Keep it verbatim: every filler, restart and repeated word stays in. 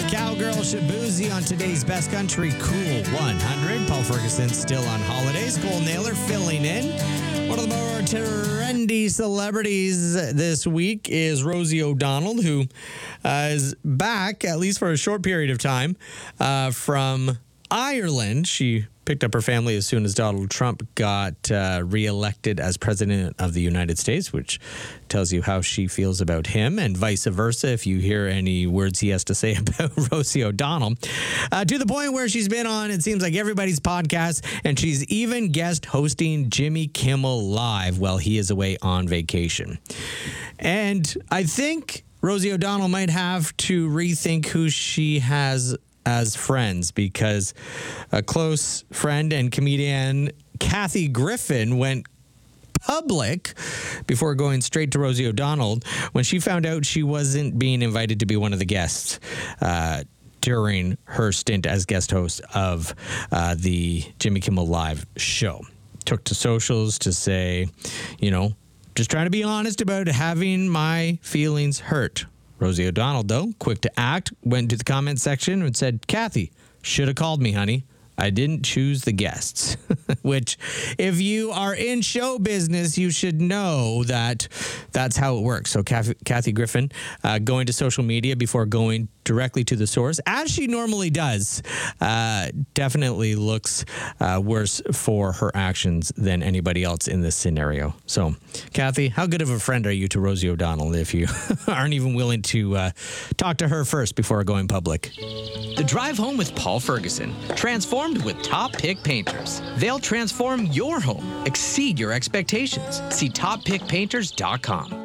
Cowgirl Shabuzi on today's Best Country Cool one hundred. Paul Ferguson still on holidays. Cole Naylor filling in. One of the more trendy celebrities this week is Rosie O'Donnell, who uh, is back, at least for a short period of time, uh, from Ireland. She picked up her family as soon as Donald Trump got uh, reelected as president of the United States, which tells you how she feels about him, and vice versa if you hear any words he has to say about Rosie O'Donnell. Uh, to the point where she's been on, it seems like, everybody's podcast, and she's even guest hosting Jimmy Kimmel Live while he is away on vacation. And I think Rosie O'Donnell might have to rethink who she has as friends, because a close friend and comedian Kathy Griffin went public before going straight to Rosie O'Donnell when she found out she wasn't being invited to be one of the guests uh, during her stint as guest host of uh, the Jimmy Kimmel Live show. Took to socials to say, you know, just trying to be honest about having my feelings hurt. Rosie O'Donnell, though, quick to act, went to the comment section and said, "Kathy, should have called me, honey. I didn't choose the guests." Which, if you are in show business, you should know that that's how it works. So Kathy, Kathy Griffin uh, going to social media before going directly to the source, as she normally does, uh, definitely looks uh, worse for her actions than anybody else in this scenario. So, Kathy, how good of a friend are you to Rosie O'Donnell if you aren't even willing to uh, talk to her first before going public? The Drive Home with Paul Ferguson, transformed with Top Pick Painters. They'll transform your home, exceed your expectations. See top pick painters dot com.